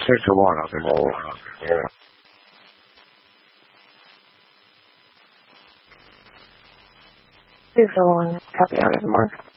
6-1, okay. Yeah. 2-1, copy out of the mark.